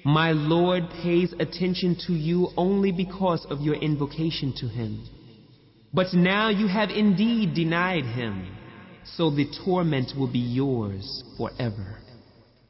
My Lord pays attention to you only because of your invocation to Him. But now you have indeed denied Him, so the torment will be yours forever.